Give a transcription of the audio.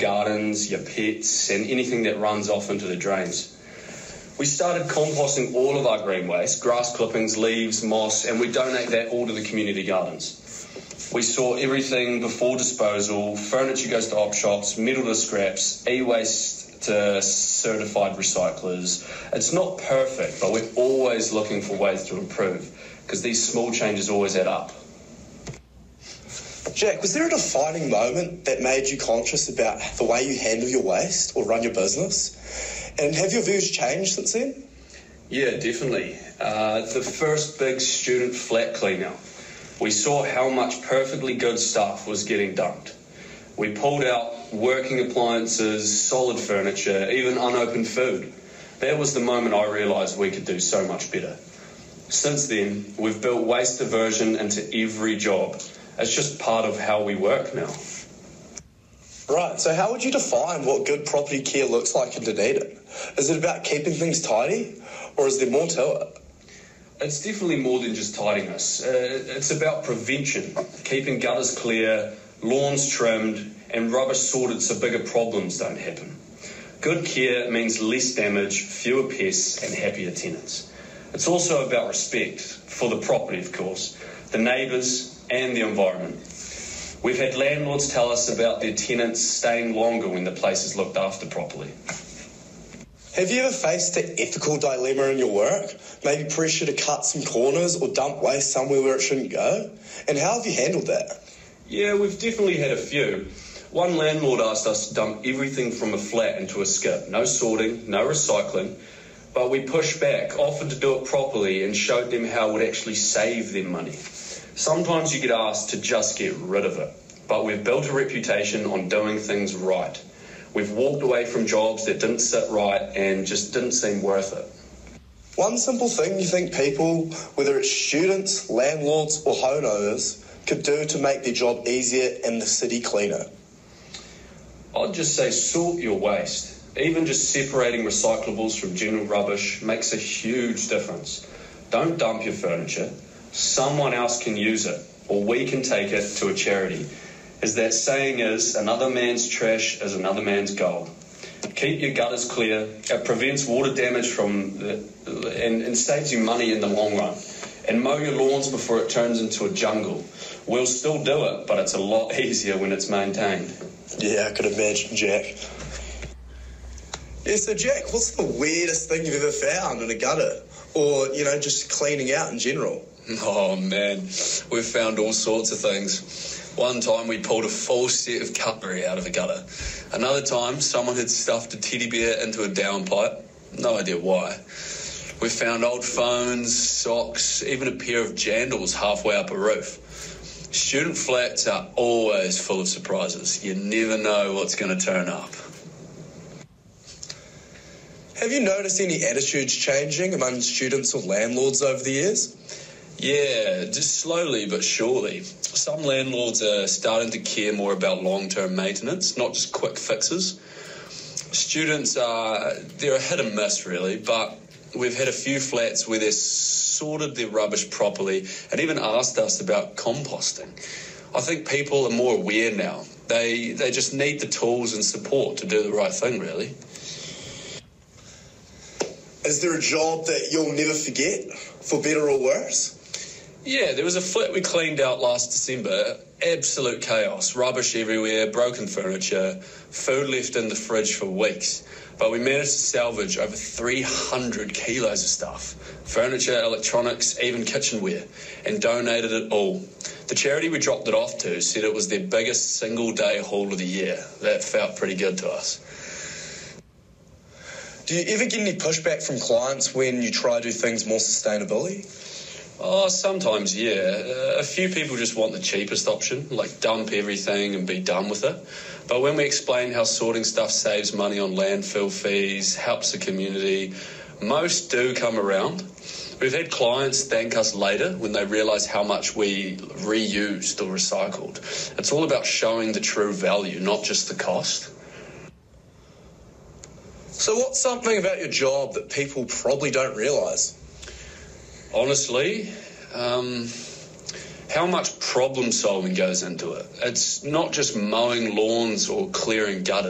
gardens, your pets, and anything that runs off into the drains. We started composting all of our green waste, grass clippings, leaves, moss, and we donate that all to the community gardens. We sort everything before disposal, furniture goes to op shops, metal to scraps, e-waste to certified recyclers. It's not perfect, but we're always looking for ways to improve, because these small changes always add up. Jack, was there a defining moment that made you conscious about the way you handle your waste or run your business? And have your views changed since then? Yeah, definitely. The first big student flat clean out, we saw how much perfectly good stuff was getting dumped. We pulled out working appliances, solid furniture, even unopened food. That was the moment I realised we could do so much better. Since then, we've built waste diversion into every job. It's just part of how we work now. Right, so how would you define what good property care looks like in Dunedin? Is it about keeping things tidy, or is there more to it? It's definitely more than just tidiness. It's about prevention, keeping gutters clear, lawns trimmed, and rubbish sorted so bigger problems don't happen. Good care means less damage, fewer pests, and happier tenants. It's also about respect for the property, of course, the neighbours, and the environment. We've had landlords tell us about their tenants staying longer when the place is looked after properly. Have you ever faced an ethical dilemma in your work? Maybe pressure to cut some corners or dump waste somewhere where it shouldn't go? And how have you handled that? Yeah, we've definitely had a few. One landlord asked us to dump everything from a flat into a skip. No sorting, no recycling. But we pushed back, offered to do it properly, and showed them how it would actually save them money. Sometimes you get asked to just get rid of it, but we've built a reputation on doing things right. We've walked away from jobs that didn't sit right and just didn't seem worth it. One simple thing you think people, whether it's students, landlords or homeowners, could do to make their job easier and the city cleaner? I'd just say sort your waste. Even just separating recyclables from general rubbish makes a huge difference. Don't dump your furniture. Someone else can use it, or we can take it to a charity. As that saying is, another man's trash is another man's gold. Keep your gutters clear. It prevents water damage and saves you money in the long run. And mow your lawns before it turns into a jungle. We'll still do it, but it's a lot easier when it's maintained. Yeah, I could imagine, Jack. Yeah, so Jack, what's the weirdest thing you've ever found in a gutter? Or, just cleaning out in general? Oh, man, we've found all sorts of things. One time we pulled a full set of cutlery out of a gutter. Another time, someone had stuffed a teddy bear into a downpipe. No idea why. We found old phones, socks, even a pair of jandals halfway up a roof. Student flats are always full of surprises. You never know what's going to turn up. Have you noticed any attitudes changing among students or landlords over the years? Yeah, just slowly but surely. Some landlords are starting to care more about long-term maintenance, not just quick fixes. Students they're a hit and miss really, but we've had a few flats where they've sorted their rubbish properly and even asked us about composting. I think people are more aware now. They just need the tools and support to do the right thing, really. Is there a job that you'll never forget, for better or worse? Yeah, there was a flat we cleaned out last December. Absolute chaos. Rubbish everywhere, broken furniture, food left in the fridge for weeks. But we managed to salvage over 300 kilos of stuff. Furniture, electronics, even kitchenware. And donated it all. The charity we dropped it off to said it was their biggest single-day haul of the year. That felt pretty good to us. Do you ever get any pushback from clients when you try to do things more sustainably? Oh, sometimes, yeah. A few people just want the cheapest option, like dump everything and be done with it. But when we explain how sorting stuff saves money on landfill fees, helps the community, most do come around. We've had clients thank us later when they realise how much we reused or recycled. It's all about showing the true value, not just the cost. So what's something about your job that people probably don't realise? Honestly, how much problem solving goes into it. It's not just mowing lawns or clearing gutters.